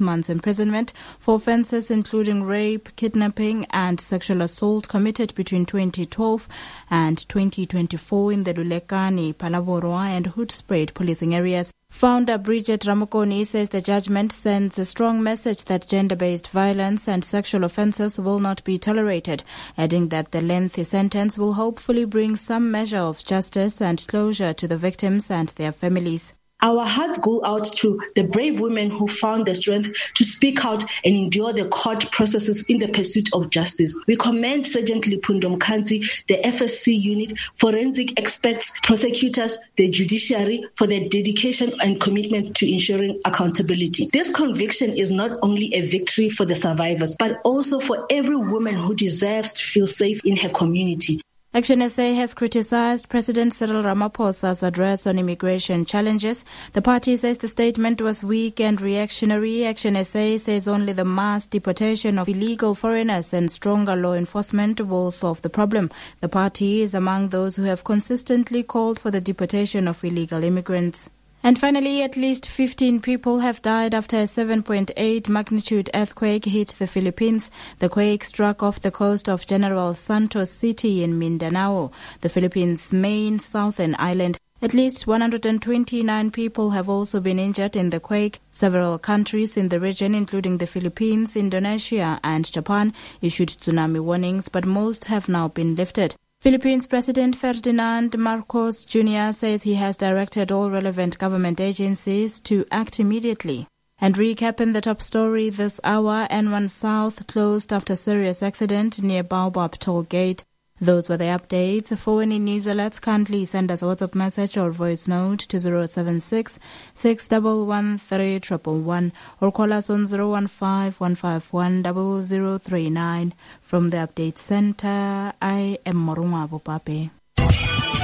months imprisonment for offences including rape, kidnapping and sexual assault committed between 2012 and 2024 in the Lulekani, Phalaborwa and Hoedspruit policing areas. Founder Bridget Ramokoni says the judgment sends a strong message that gender-based violence and sexual offences will not be tolerated, adding that the lengthy sentence will hopefully bring some measure of justice and closure to the victims and their families. Our hearts go out to the brave women who found the strength to speak out and endure the court processes in the pursuit of justice. We commend Sergeant Lipundo Mkhanzi, the FSC unit, forensic experts, prosecutors, the judiciary for their dedication and commitment to ensuring accountability. This conviction is not only a victory for the survivors, but also for every woman who deserves to feel safe in her community. Action SA has criticized President Cyril Ramaphosa's address on immigration challenges. The party says the statement was weak and reactionary. Action SA says only the mass deportation of illegal foreigners and stronger law enforcement will solve the problem. The party is among those who have consistently called for the deportation of illegal immigrants. And finally, at least 15 people have died after a 7.8 magnitude earthquake hit the Philippines. The quake struck off the coast of General Santos City in Mindanao, the Philippines' main southern island. At least 129 people have also been injured in the quake. Several countries in the region, including the Philippines, Indonesia and Japan, issued tsunami warnings, but most have now been lifted. Philippines President Ferdinand Marcos Jr. says he has directed all relevant government agencies to act immediately. And recapping the top story this hour, N1 South closed after serious accident near Baobab toll gate. Those were the updates. For any news alerts, kindly send us a WhatsApp message or voice note to 076 611 111 or call us on 015 151 0039. From the Update Center, I am Morungwa Bopape.